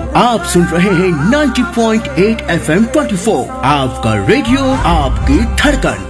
आप सुन रहे हैं 90.8 FM 24, आपका रेडियो, आपकी धड़कन।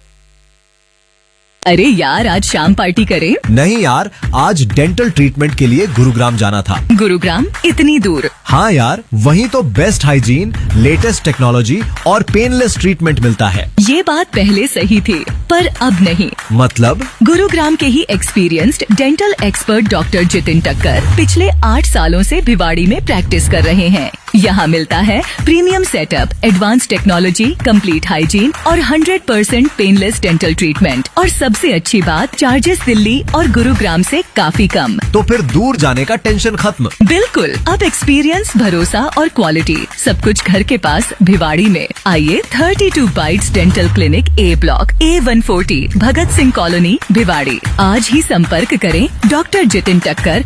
अरे यार, आज शाम पार्टी करें? नहीं यार, आज डेंटल ट्रीटमेंट के लिए गुरुग्राम जाना था। गुरुग्राम? इतनी दूर? हाँ यार, वहीं तो बेस्ट हाइजीन, लेटेस्ट टेक्नोलॉजी और पेनलेस ट्रीटमेंट मिलता है। ये बात पहले सही थी, पर अब नहीं। मतलब? गुरुग्राम के ही experienced dental expert doctor Jitin टक्कर पिछले 8 सालों से भिवाड़ी में प्रैक्टिस कर रहे हैं। यहाँ मिलता है premium setup, advance technology, complete hygiene और 100% पेनलेस डेंटल ट्रीटमेंट। और सबसे अच्छी बात, चार्जेस दिल्ली और गुरुग्राम से काफी कम। तो फिर दूर जाने का टेंशन खत्म। बिल्कुल, अब एक्सपीरियंस, भरोसा और क्वालिटी सब कुछ घर के पास भिवाड़ी में। आइए 32 bytes dental clinic, A block, A140, Bhagat Singh colony, Bhiwadi. आज ही संपर्क करें डॉक्टर जितिन टक्कर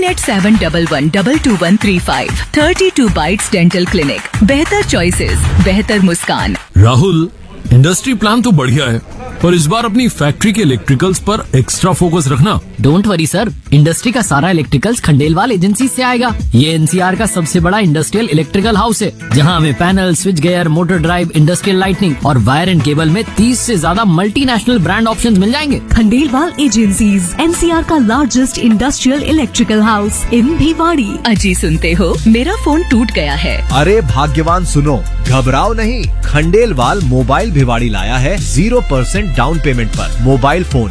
9871112135। 32 बाइट्स डेंटल क्लिनिक, बेहतर चॉइसेस, बेहतर मुस्कान। राहुल, इंडस्ट्री प्लान तो बढ़िया है, पर इस बार अपनी फैक्ट्री के इलेक्ट्रिकल्स पर एक्स्ट्रा फोकस रखना। डोंट वरी सर, इंडस्ट्री का सारा इलेक्ट्रिकल्स खंडेलवाल एजेंसी से आएगा। ये एनसीआर का सबसे बड़ा इंडस्ट्रियल इलेक्ट्रिकल हाउस है, जहां हमें panel, switch gear, motor drive, industrial lightning और वायर एंड केबल में 30 से ज्यादा मल्टीनेशनल ब्रांड ऑप्शंस मिल जाएंगे। खंडेलवाल एजेंसीज, एनसीआर का largest industrial electrical house in Bhiwadi. अजी सुनते हो, मेरा फोन टूट गया है। अरे भाग्यवान सुनो, घबराओ नहीं, खंडेलवाल मोबाइल भिवाड़ी लाया है 0% डाउन पेमेंट पर। Mobile phone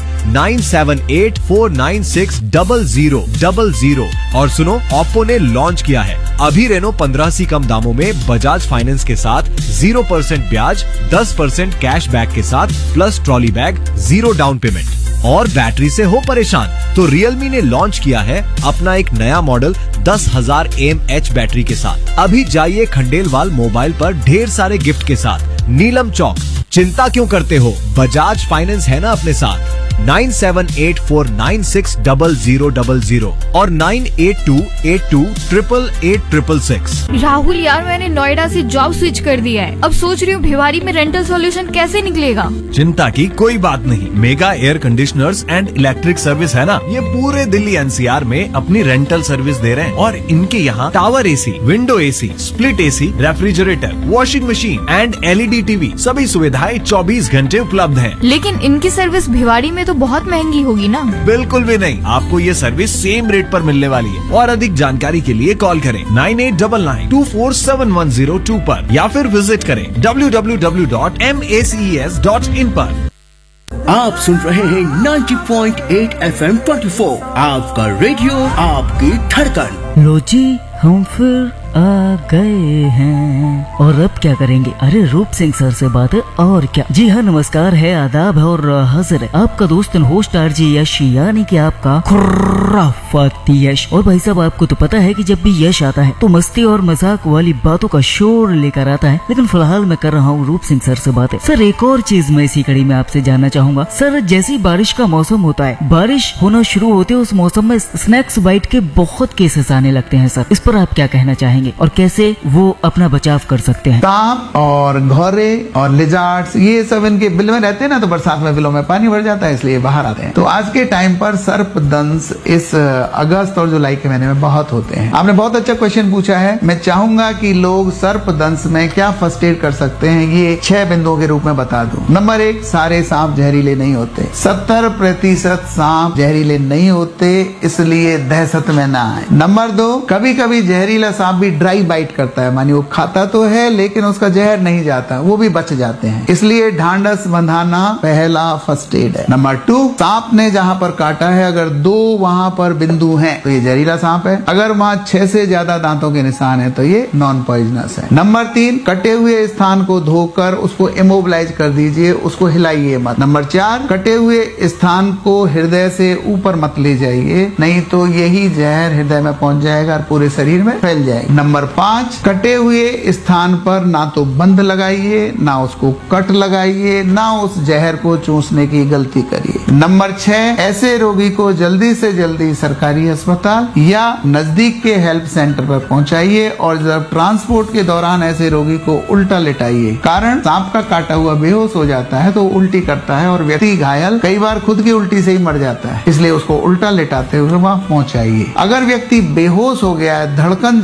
9784960000। और सुनो, ओप्पो ने लॉन्च किया है अभी रेनो 15 से कम दामों में बजाज फाइनेंस के साथ 0% ब्याज, 10% कैश बैक के साथ plus trolley bag, 0 down payment. और बैटरी से हो परेशान तो रियलमी ने लॉन्च किया है अपना एक नया मॉडल 10,000 mAh बैटरी के साथ। अभी जाइए खंडेलवाल मोबाइल पर ढेर सारे गिफ्ट के साथ। नीलम चौक, चिंता क्यों करते हो, बजाज फाइनेंस है ना अपने साथ। 9784960000 और 9828288866। राहुल यार, मैंने नोएडा से जॉब स्विच कर दिया है। अब सोच रही हूँ भिवाड़ी में रेंटल सॉल्यूशन कैसे निकलेगा। चिंता की कोई बात नहीं, mega air conditioners and electric service है ना, ये पूरे दिल्ली एनसीआर में अपनी रेंटल सर्विस दे रहे हैं। और इनके यहाँ tower AC, window AC, split AC, refrigerator, washing machine and LED TV, सभी सुविधाएं 24 घंटे उपलब्ध है। लेकिन इनकी सर्विस भिवाड़ी में तो बहुत महंगी होगी ना। बिल्कुल भी नहीं, आपको ये सर्विस सेम रेट पर मिलने वाली है। और अधिक जानकारी के लिए कॉल करें 9899247102 पर या फिर विजिट करें www.maces.in पर। आप सुन रहे हैं 90.8 FM 24, आपका रेडियो, आपकी धड़कन। लो जी, हम फिर आ गए हैं और अब क्या करेंगे? अरे रूप सिंह सर से बात है और क्या। जी हाँ, नमस्कार है, आदाब है और हाजिर है आपका दोस्त होस्ट RJ यश, यानी कि आपका खुराफाती यश। और भाई साहब, आपको तो पता है कि जब भी यश आता है तो मस्ती और मजाक वाली बातों का शोर लेकर आता है। लेकिन फिलहाल मैं कर रहा हूँ रूप सिंह सर से बात है। सर, एक और चीज मैं इसी कड़ी में आपसे जानना चाहूंगा। सर, जैसी बारिश का मौसम होता है, बारिश होना शुरू होते उस मौसम में स्नैक्स बाइट के बहुत केसेस आने लगते हैं। सर, इस पर आप क्या कहना चाहेंगे और कैसे वो अपना बचाव कर सकते हैं? सांप और घोड़े और लिजार्ड्स, ये सब इनके बिल में रहते हैं ना, तो बरसात में बिलों में पानी भर जाता है, इसलिए बाहर आते हैं। तो आज के टाइम पर सर्पदंश इस अगस्त और जुलाई के महीने में बहुत होते हैं। आपने बहुत अच्छा क्वेश्चन पूछा है। मैं चाहूंगा कि लोग सर्पदंश में क्या फर्स्ट एड कर सकते हैं, ये 6 बिंदुओं के रूप में बता दूं। नंबर 1, सारे सांप जहरीले नहीं होते। 70% सांप जहरीले नहीं होते, इसलिए दहशत में ना आए। नंबर 2, कभी कभी जहरीला सांप भी ड्राई बाइट करता है, मानी वो खाता तो है लेकिन उसका जहर नहीं जाता, वो भी बच जाते हैं, इसलिए ढांढस बंधाना पहला फर्स्ट एड है। नंबर 2, सांप ने जहां पर काटा है, अगर 2 वहां पर बिंदु हैं तो ये जहरीला सांप है। अगर वहां 6 से ज्यादा दांतों के निशान है तो ये नॉन पॉइजनस है। नंबर 3, कटे हुए स्थान को धोकर उसको इमोबिलाइज कर दीजिए, उसको हिलाइए मत। नंबर 4, कटे हुए स्थान को हृदय से ऊपर मत ले जाइए, नहीं तो यही जहर हृदय में पहुंच जाएगा और पूरे शरीर में फैल जाएगा। नंबर 5, कटे हुए स्थान पर ना तो बंद लगाइए, ना उसको कट लगाइए, ना उस जहर को चूसने की गलती करिए। नंबर 6, ऐसे रोगी को जल्दी से जल्दी सरकारी अस्पताल या नजदीक के हेल्प सेंटर पर पहुंचाइए और जब ट्रांसपोर्ट के दौरान ऐसे रोगी को उल्टा लेटाइए। कारण सांप का काटा हुआ बेहोश हो जाता है तो उल्टी करता है और व्यक्ति घायल कई बार खुद की उल्टी से ही मर जाता है, इसलिए उसको उल्टा लेटाते हुए वहां पहुंचाइए। अगर व्यक्ति बेहोश हो गया है, धड़कन